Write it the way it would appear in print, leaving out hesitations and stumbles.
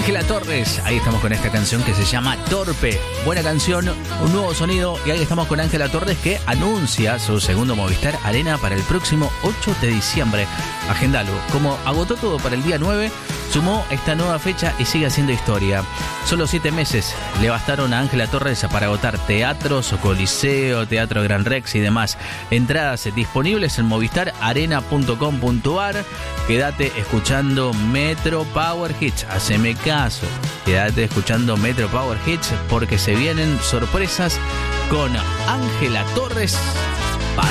Ángela Torres, ahí estamos con esta canción que se llama Torpe. Buena canción, un nuevo sonido. Y ahí estamos con Ángela Torres, que anuncia su segundo Movistar Arena para el próximo 8 de diciembre. Agéndalo. Como agotó todo para el día 9, sumó esta nueva fecha y sigue haciendo historia. Solo 7 meses le bastaron a Ángela Torres para agotar teatros, Coliseo, Teatro Gran Rex y demás. Entradas disponibles en movistararena.com.ar. Quédate escuchando Metro Power Hits. Haceme caso. Quédate escuchando Metro Power Hits porque se vienen sorpresas con Ángela Torres